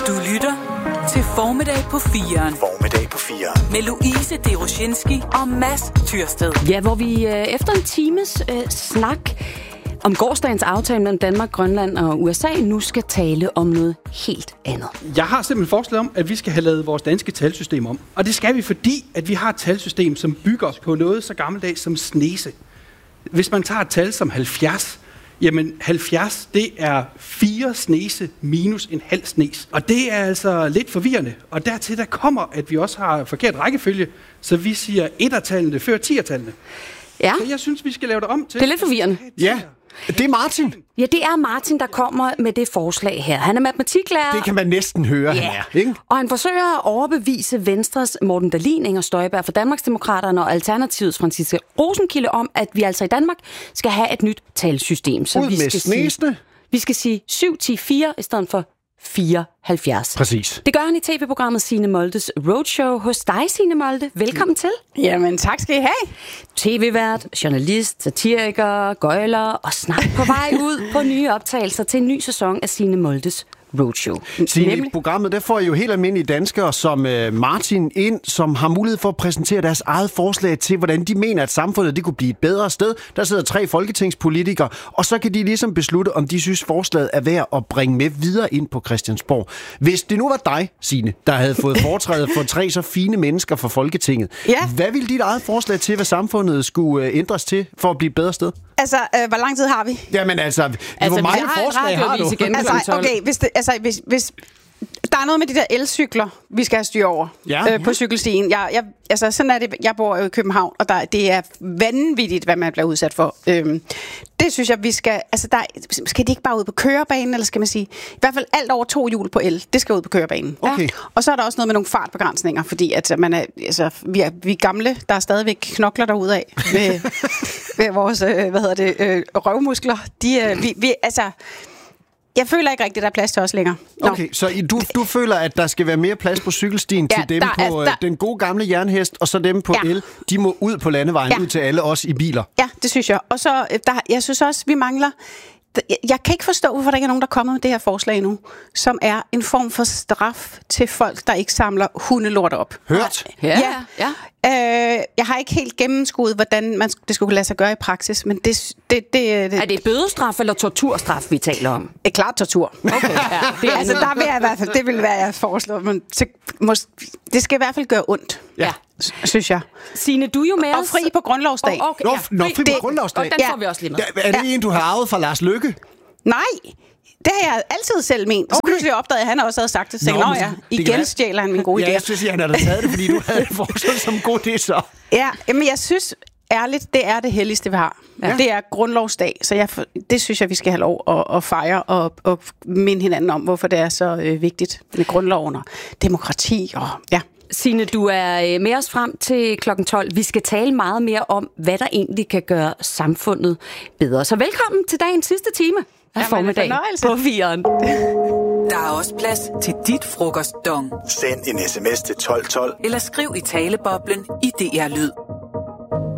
Du lytter til Formiddag på 4'eren. Formiddag på 4'eren. Med Louise Deroshinski og Mads Tyrsted. Ja, hvor vi efter en times snak om gårsdagens aftale mellem Danmark, Grønland og USA nu skal tale om noget helt andet. Jeg har simpelthen forslag om, at vi skal have lavet vores danske talsystem om. Og det skal vi, fordi at vi har et talsystem, som bygger på noget så gammeldags som snese. Hvis man tager et tal som 70, jamen 70, det er 4 snese minus en halv snes. Og det er altså lidt forvirrende. Og dertil der kommer, at vi også har forkert rækkefølge, så vi siger 1'er-tallene før 10'er-tallene. Ja. Så jeg synes, vi skal lave det om til... Det er lidt forvirrende. Ja, det er Martin. Ja, det er Martin, der kommer med det forslag her. Han er matematiklærer. Det kan man næsten høre, han er, ikke? Og han forsøger at overbevise Venstres Morten Dahlin, Inger Støjberg fra Danmarksdemokraterne og Alternativets Franciska Rosenkilde om, at vi altså i Danmark skal have et nyt talsystem. Så Ud med snesene. Vi skal sige 7-10-4 i stedet for 4-70. Præcis. Det gør han i tv-programmet Signe Moldes Roadshow. Hos dig, Signe Molde. Velkommen til. Jamen, tak skal I have. TV-vært, journalist, satiriker, gøjler og snart på vej ud på nye optagelser til en ny sæson af Signe Moldes Roadshow. I programmet der får I jo helt almindelige danskere som Martin ind, som har mulighed for at præsentere deres eget forslag til, hvordan de mener, at samfundet det kunne blive et bedre sted. Der sidder 3 folketingspolitikere, og så kan de ligesom beslutte, om de synes, forslaget er værd at bringe med videre ind på Christiansborg. Hvis det nu var dig, Signe, der havde fået foretrædet for 3 så fine mennesker fra Folketinget, hvad ville dit eget forslag til, hvad samfundet skulle ændres til for at blive et bedre sted? Altså, hvor lang tid har vi? Jamen altså hvor mange forslag har du? Hvis der er noget med de der elcykler, vi skal have styr over på cykelstien. Altså, sådan er det. Jeg bor i København, og det er vanvittigt, hvad man bliver udsat for. Det synes jeg, vi skal... Altså, skal de ikke bare ud på kørebanen, eller skal man sige... I hvert fald alt over 2 hjul på el, det skal ud på kørebanen. Okay. Og så er der også noget med nogle fartbegrænsninger, fordi at vi er gamle, der er stadigvæk knokler derudad med vores, røvmuskler. Jeg føler ikke rigtigt, at der er plads til os længere. Okay, så du føler, at der skal være mere plads på cykelstien til dem på den gode gamle jernhest, og så dem på el, de må ud på landevejen, ud til alle os i biler. Ja, det synes jeg. Og så, jeg synes også, vi mangler... Jeg kan ikke forstå, hvorfor der ikke er nogen, der kommer med det her forslag nu, som er en form for straf til folk, der ikke samler hundelort op. Hørt? Ja. Jeg har ikke helt gennemskuet, hvordan det skulle lade sig gøre i praksis, men det er det bødestraf eller torturstraf, vi taler om? Det er klart tortur. Okay, altså, der vil jeg i hvert fald, det vil være, jeg foreslår, men det skal i hvert fald gøre ondt. Ja. Synes jeg. Signe, du er jo med og fri på grundlovsdag. Fri på grundlovsdag. Og den får vi også lige med. Er det en, du har arvet fra Lars Løkke? Nej, det har jeg altid selv ment. Så pludselig opdagede jeg, at han også havde sagt det. Så igen stjæler han min gode idé. Ja, jeg synes, at han havde taget det, fordi du havde et forslag som god idé, så. Ja, men jeg synes ærligt, det er det helligste, vi har. Ja. Det er grundlovsdag, så det synes jeg, vi skal have lov at fejre og minde hinanden om, hvorfor det er så vigtigt med grundloven og demokrati og Signe, du er med os frem til klokken 12. Vi skal tale meget mere om, hvad der egentlig kan gøre samfundet bedre. Så velkommen til dagens sidste time af Formiddag på 4'eren. Der er også plads til dit frokostdong. Send en sms til 1212. Eller skriv i taleboblen i DR Lyd.